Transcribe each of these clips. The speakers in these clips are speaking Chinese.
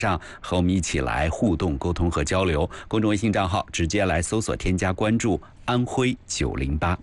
上和我们一起来互动、沟通和交流。公众微信账号直接来搜索添加关注安徽908。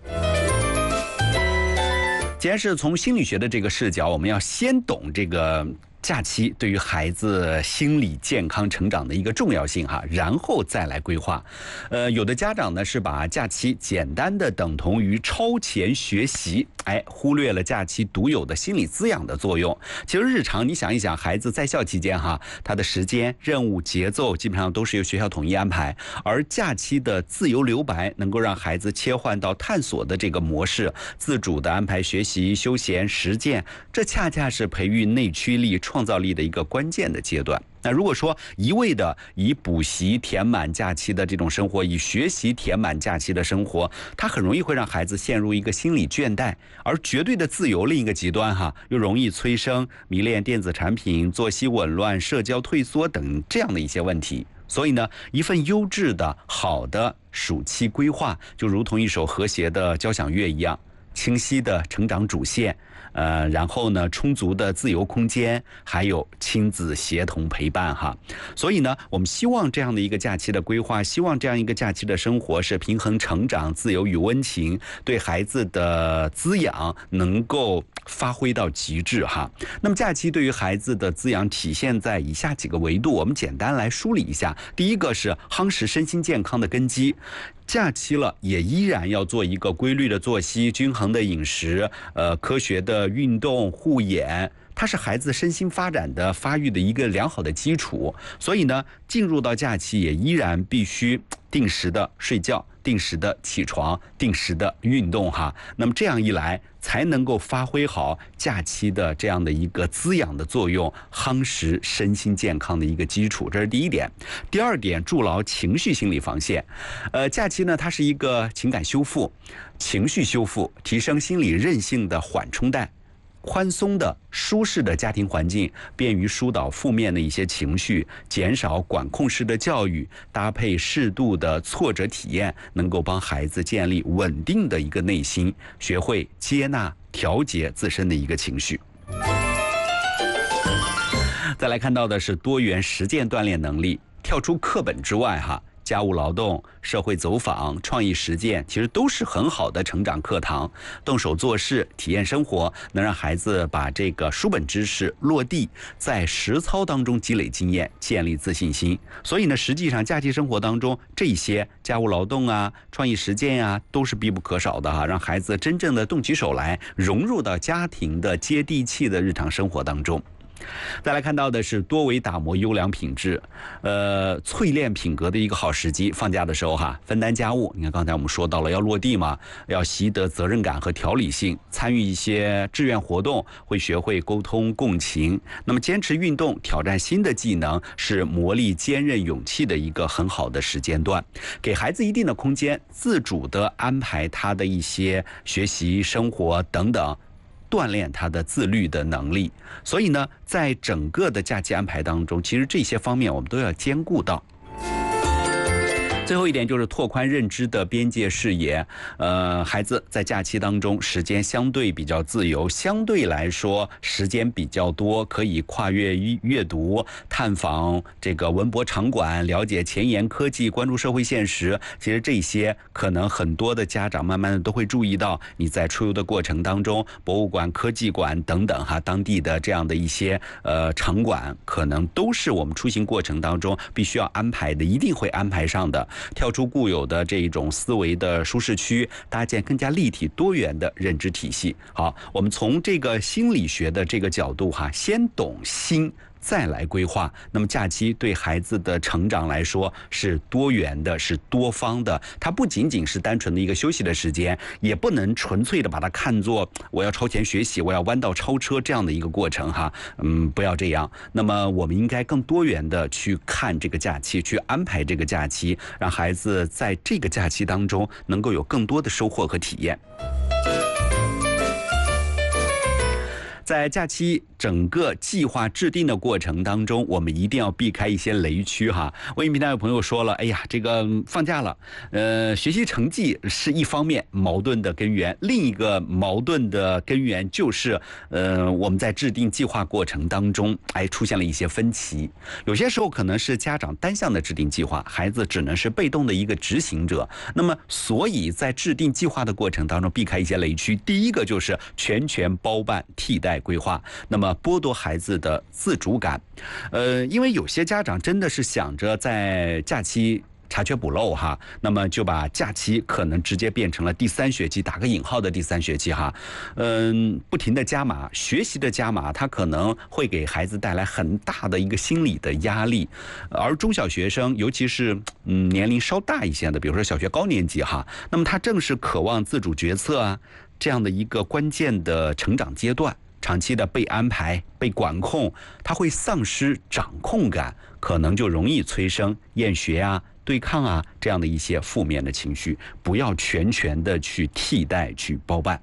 既然是从心理学的这个视角，我们要先懂这个假期对于孩子心理健康成长的一个重要性哈，然后再来规划。有的家长呢是把假期简单的等同于超前学习，忽略了假期独有的心理滋养的作用。其实日常你想一想，孩子在校期间哈，他的时间、任务、节奏基本上都是由学校统一安排，而假期的自由留白能够让孩子切换到探索的这个模式，自主的安排学习、休闲、实践，这恰恰是培育内驱力、创造力的一个关键的阶段。那如果说一味的以补习填满假期的这种生活，以学习填满假期的生活，它很容易会让孩子陷入一个心理倦怠，而绝对的自由另一个极端哈，又容易催生迷恋电子产品、作息紊乱、社交退缩等这样的一些问题。所以呢，一份优质的好的暑期规划，就如同一首和谐的交响乐一样，清晰的成长主线，然后呢，充足的自由空间，还有亲子协同陪伴哈。所以呢，我们希望这样的一个假期的规划，希望这样一个假期的生活是平衡成长、自由与温情，对孩子的滋养能够发挥到极致哈。那么假期对于孩子的滋养体现在以下几个维度，我们简单来梳理一下。第一个是夯实身心健康的根基。假期了，也依然要做一个规律的作息、均衡的饮食、科学的运动、护眼，它是孩子身心发展的发育的一个良好的基础。所以呢，进入到假期也依然必须定时的睡觉、定时的起床、定时的运动哈。那么这样一来，才能够发挥好假期的这样的一个滋养的作用，夯实身心健康的一个基础，这是第一点。第二点，筑牢情绪心理防线。假期呢，它是一个情感修复、情绪修复、提升心理韧性的缓冲带。宽松的、舒适的家庭环境，便于疏导负面的一些情绪，减少管控式的教育，搭配适度的挫折体验，能够帮孩子建立稳定的一个内心，学会接纳、调节自身的一个情绪。再来看到的是多元实践锻炼能力，跳出课本之外哈。家务劳动、社会走访、创意实践，其实都是很好的成长课堂。动手做事、体验生活，能让孩子把这个书本知识落地，在实操当中积累经验，建立自信心。所以呢，实际上假期生活当中，这些家务劳动啊、创意实践啊，都是必不可少的哈，让孩子真正的动起手来，融入到家庭的接地气的日常生活当中。再来看到的是多维打磨优良品质，淬炼品格的一个好时机。放假的时候哈，分担家务。你看刚才我们说到了要落地嘛，要习得责任感和条理性，参与一些志愿活动，会学会沟通共情。那么坚持运动，挑战新的技能，是磨砺坚韧勇气的一个很好的时间段。给孩子一定的空间，自主的安排他的一些学习、生活等等。锻炼他的自律的能力，所以呢，在整个的假期安排当中，其实这些方面我们都要兼顾到。最后一点就是拓宽认知的边界视野。孩子在假期当中时间相对比较自由，相对来说时间比较多，可以跨越阅读、探访这个文博场馆，了解前沿科技，关注社会现实。其实这些可能很多的家长慢慢的都会注意到，你在出游的过程当中，博物馆、科技馆等等哈，当地的这样的一些场馆，可能都是我们出行过程当中必须要安排的，一定会安排上的。跳出固有的这一种思维的舒适区，搭建更加立体多元的认知体系。好，我们从这个心理学的这个角度哈，先懂心，再来规划。那么假期对孩子的成长来说是多元的，是多方的，它不仅仅是单纯的一个休息的时间，也不能纯粹的把它看作我要超前学习，我要弯道超车这样的一个过程哈。不要这样。那么我们应该更多元的去看这个假期，去安排这个假期，让孩子在这个假期当中能够有更多的收获和体验。 在假期整个计划制定的过程当中，我们一定要避开一些雷区哈。微信平台有朋友说了，哎呀，这个放假了，学习成绩是一方面矛盾的根源，另一个矛盾的根源就是，我们在制定计划过程当中，出现了一些分歧。有些时候可能是家长单向的制定计划，孩子只能是被动的一个执行者。那么，所以在制定计划的过程当中，避开一些雷区。第一个就是全权包办替代规划，那么剥夺孩子的自主感。因为有些家长真的是想着在假期查缺补漏哈，那么就把假期可能直接变成了第三学期，打个引号的第三学期哈，不停的加码，学习的加码，它可能会给孩子带来很大的一个心理的压力。而中小学生，尤其是年龄稍大一些的，比如说小学高年级哈，那么他正是渴望自主决策啊这样的一个关键的成长阶段。长期的被安排、被管控，他会丧失掌控感，可能就容易催生厌学啊、对抗啊这样的一些负面的情绪。不要全权的去替代、去包办。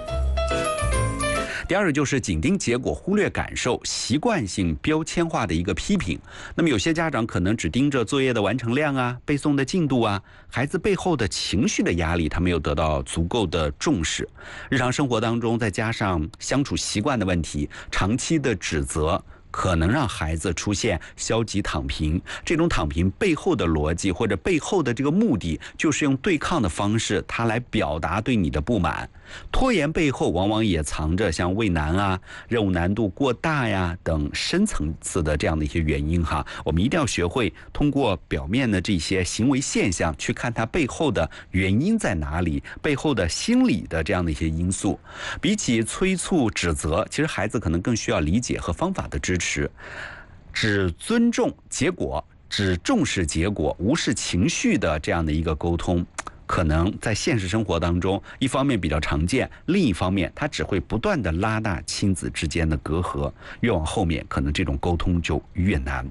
第二个就是紧盯结果，忽略感受，习惯性标签化的一个批评。那么有些家长可能只盯着作业的完成量啊、背诵的进度啊，孩子背后的情绪的压力，他没有得到足够的重视。日常生活当中，再加上相处习惯的问题，长期的指责，可能让孩子出现消极躺平。这种躺平背后的逻辑或者背后的这个目的，就是用对抗的方式，他来表达对你的不满。拖延背后往往也藏着像畏难啊、任务难度过大呀等深层次的这样的一些原因哈。我们一定要学会通过表面的这些行为现象，去看它背后的原因在哪里，背后的心理的这样的一些因素。比起催促指责，其实孩子可能更需要理解和方法的支持。只尊重结果，只重视结果，无视情绪的这样的一个沟通，可能在现实生活当中，一方面比较常见，另一方面它只会不断的拉大亲子之间的隔阂，越往后面可能这种沟通就越难。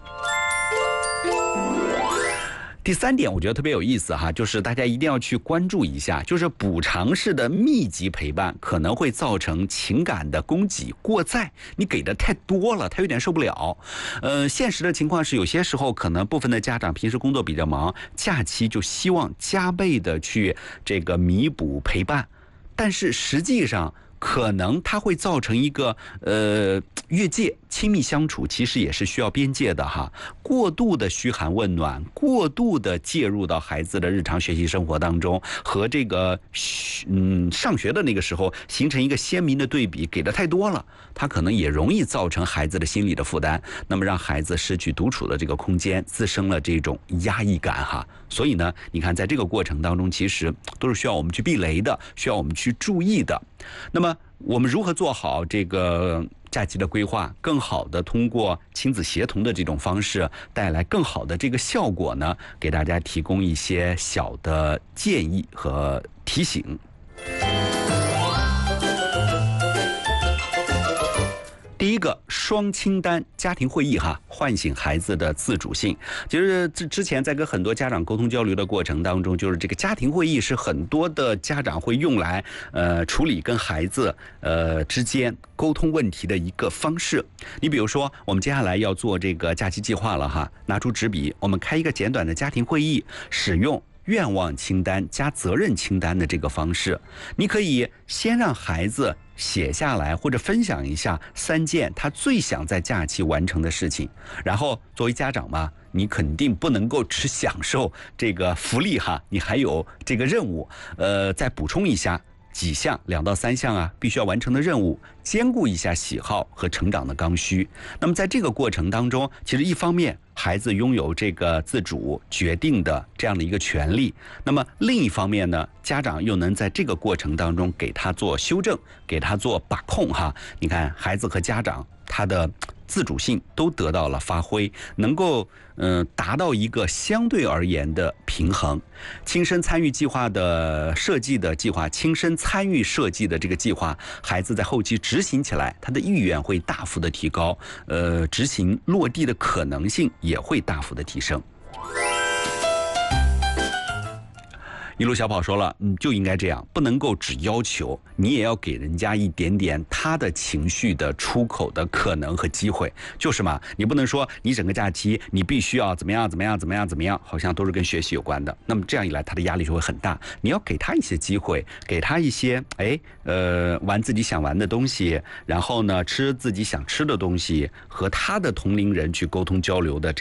第三点我觉得特别有意思哈，就是大家一定要去关注一下，就是补偿式的密集陪伴可能会造成情感的供给过载，你给的太多了，他有点受不了。现实的情况是，有些时候可能部分的家长平时工作比较忙，假期就希望加倍的去这个弥补陪伴，但是实际上可能它会造成一个越界。亲密相处其实也是需要边界的哈，过度的嘘寒问暖，过度的介入到孩子的日常学习生活当中，和这个上学的那个时候形成一个鲜明的对比，给的太多了，它可能也容易造成孩子的心理的负担，那么让孩子失去独处的这个空间，滋生了这种压抑感哈。所以呢，你看在这个过程当中，其实都是需要我们去避雷的，需要我们去注意的。那么我们如何做好这个假期的规划，更好的通过亲子协同的这种方式带来更好的这个效果呢？给大家提供一些小的建议和提醒。第一个，双清单家庭会议哈，唤醒孩子的自主性。其实之前在跟很多家长沟通交流的过程当中，就是这个家庭会议是很多的家长会用来处理跟孩子之间沟通问题的一个方式。你比如说，我们接下来要做这个假期计划了哈，拿出纸笔，我们开一个简短的家庭会议，使用愿望清单加责任清单的这个方式。你可以先让孩子写下来或者分享一下3件他最想在假期完成的事情，然后作为家长嘛，你肯定不能够只享受这个福利哈，你还有这个任务，再补充一下几项2到3项啊必须要完成的任务，兼顾一下喜好和成长的刚需。那么在这个过程当中，其实一方面孩子拥有这个自主决定的这样的一个权利，那么另一方面呢，家长又能在这个过程当中给他做修正，给他做把控哈。你看孩子和家长他的自主性都得到了发挥，能够达到一个相对而言的平衡。亲身参与计划的设计的计划，亲身参与设计的这个计划，孩子在后期执行起来，他的意愿会大幅的提高，执行落地的可能性也会大幅的提升。 一路小跑说了，就应该这样，不能够只要求，你也要给人家一点点他的情绪的出口的可能和机会，就是嘛，你不能说你整个假期你必须要怎么样怎么样怎么样怎么样，好像都是跟学习有关的。那么这样一来，他的压力就会很大。你要给他一些机会，给他一些玩自己想玩的东西，然后呢吃自己想吃的东西，和他的同龄人去沟通交流的这